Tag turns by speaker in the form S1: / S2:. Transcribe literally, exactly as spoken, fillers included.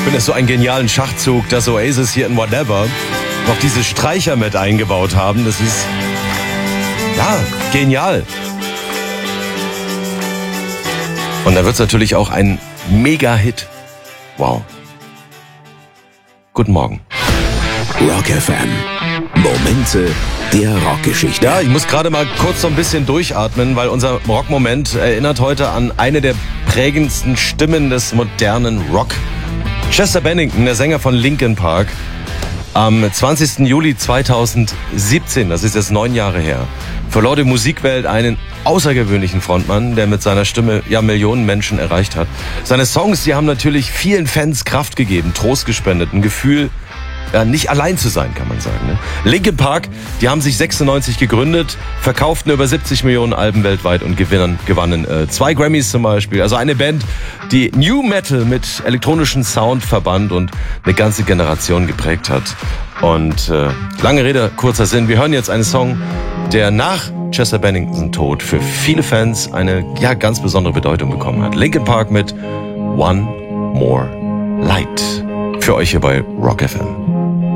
S1: Wenn es so einen genialen Schachzug, dass Oasis hier in Whatever noch diese Streicher mit eingebaut haben, das ist, ja, genial. Und da wird es natürlich auch ein Mega-Hit. Wow. Guten Morgen.
S2: Rock F M. Momente der Rockgeschichte.
S1: Ja, ich muss gerade mal kurz so ein bisschen durchatmen, weil unser Rockmoment erinnert heute an eine der prägendsten Stimmen des modernen Rock. Chester Bennington, der Sänger von Linkin Park, am zwanzigsten Juli zweitausendsiebzehn, das ist jetzt neun Jahre her, verlor die Musikwelt einen außergewöhnlichen Frontmann, der mit seiner Stimme ja Millionen Menschen erreicht hat. Seine Songs, die haben natürlich vielen Fans Kraft gegeben, Trost gespendet, ein Gefühl, ja, nicht allein zu sein, kann man sagen. Ne? Linkin Park, die haben sich sechsundneunzig gegründet, verkauften über siebzig Millionen Alben weltweit und gewinnen, gewannen äh, zwei Grammys zum Beispiel. Also eine Band, die New Metal mit elektronischem Sound verband und eine ganze Generation geprägt hat. Und äh, lange Rede, kurzer Sinn. Wir hören jetzt einen Song, der nach Chester Benningtons Tod für viele Fans eine ja ganz besondere Bedeutung bekommen hat. Linkin Park mit One More Light. Für euch hier bei Rock F M.